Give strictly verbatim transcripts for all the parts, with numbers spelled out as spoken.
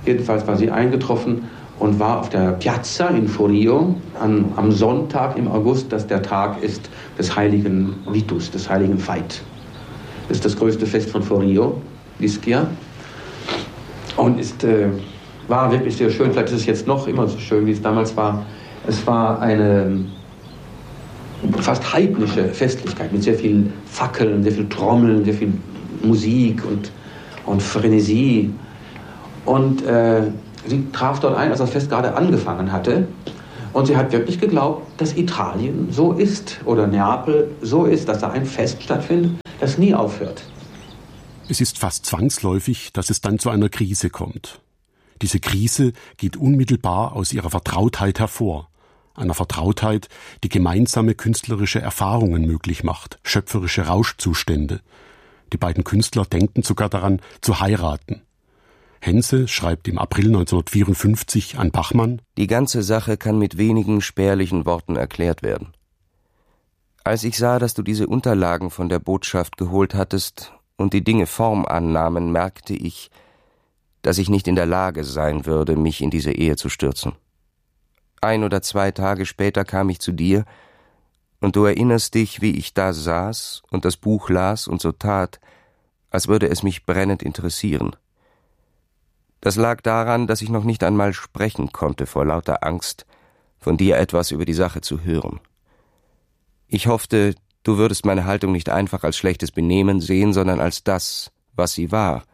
Jedenfalls war sie eingetroffen und war auf der Piazza in Forio an, am Sonntag im August, das der Tag ist des heiligen Vitus, des heiligen Veit. Das ist das größte Fest von Forio, Ischia. Und ist, äh, war wirklich sehr schön. Vielleicht ist es jetzt noch immer so schön, wie es damals war. Es war eine fast heidnische Festlichkeit mit sehr viel Fackeln, sehr viel Trommeln, sehr viel Musik und, und Frenesie. Und äh, sie traf dort ein, als das Fest gerade angefangen hatte. Und sie hat wirklich geglaubt, dass Italien so ist oder Neapel so ist, dass da ein Fest stattfindet, das nie aufhört. Es ist fast zwangsläufig, dass es dann zu einer Krise kommt. Diese Krise geht unmittelbar aus ihrer Vertrautheit hervor. Einer Vertrautheit, die gemeinsame künstlerische Erfahrungen möglich macht, schöpferische Rauschzustände. Die beiden Künstler denken sogar daran, zu heiraten. Hense schreibt im April neunzehnhundertvierundfünfzig an Bachmann: Die ganze Sache kann mit wenigen spärlichen Worten erklärt werden. Als ich sah, dass du diese Unterlagen von der Botschaft geholt hattest und die Dinge Form annahmen, merkte ich, dass ich nicht in der Lage sein würde, mich in diese Ehe zu stürzen. Ein oder zwei Tage später kam ich zu dir, und du erinnerst dich, wie ich da saß und das Buch las und so tat, als würde es mich brennend interessieren. Das lag daran, dass ich noch nicht einmal sprechen konnte vor lauter Angst, von dir etwas über die Sache zu hören. Ich hoffte, du würdest meine Haltung nicht einfach als schlechtes Benehmen sehen, sondern als das, was sie war.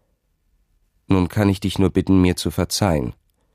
Nun kann ich dich nur bitten, mir zu verzeihen.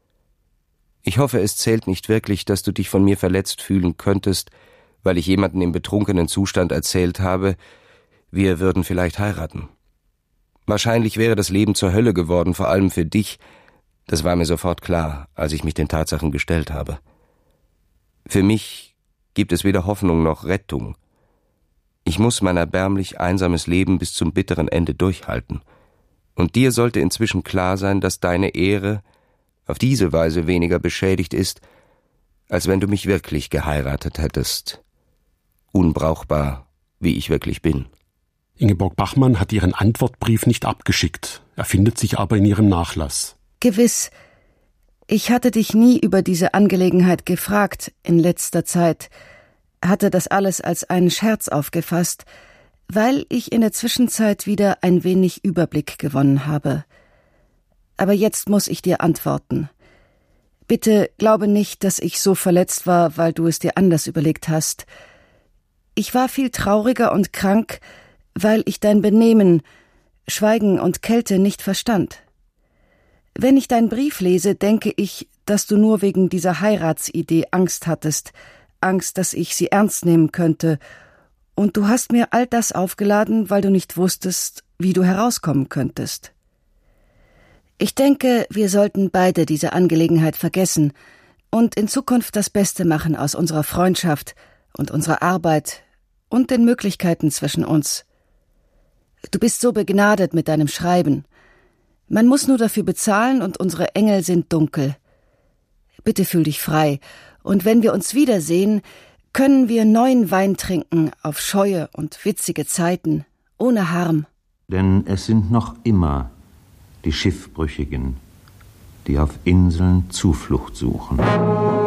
Ich hoffe, es zählt nicht wirklich, dass du dich von mir verletzt fühlen könntest, weil ich jemanden im betrunkenen Zustand erzählt habe, wir würden vielleicht heiraten. Wahrscheinlich wäre das Leben zur Hölle geworden, vor allem für dich. Das war mir sofort klar, als ich mich den Tatsachen gestellt habe. Für mich gibt es weder Hoffnung noch Rettung. Ich muss mein erbärmlich einsames Leben bis zum bitteren Ende durchhalten. Und dir sollte inzwischen klar sein, dass deine Ehre auf diese Weise weniger beschädigt ist, als wenn du mich wirklich geheiratet hättest. Unbrauchbar, wie ich wirklich bin. Ingeborg Bachmann hat ihren Antwortbrief nicht abgeschickt. Er findet sich aber in ihrem Nachlass. Gewiss. Ich hatte dich nie über diese Angelegenheit gefragt in letzter Zeit, hatte das alles als einen Scherz aufgefasst, weil ich in der Zwischenzeit wieder ein wenig Überblick gewonnen habe. Aber jetzt muss ich dir antworten. Bitte glaube nicht, dass ich so verletzt war, weil du es dir anders überlegt hast. Ich war viel trauriger und krank, weil ich dein Benehmen, Schweigen und Kälte nicht verstand. Wenn ich deinen Brief lese, denke ich, dass du nur wegen dieser Heiratsidee Angst hattest, Angst, dass ich sie ernst nehmen könnte, und du hast mir all das aufgeladen, weil du nicht wusstest, wie du herauskommen könntest. Ich denke, wir sollten beide diese Angelegenheit vergessen und in Zukunft das Beste machen aus unserer Freundschaft und unserer Arbeit und den Möglichkeiten zwischen uns. Du bist so begnadet mit deinem Schreiben. Man muss nur dafür bezahlen und unsere Engel sind dunkel. Bitte fühl dich frei, und wenn wir uns wiedersehen, können wir neuen Wein trinken auf scheue und witzige Zeiten, ohne Harm. Denn es sind noch immer die Schiffbrüchigen, die auf Inseln Zuflucht suchen.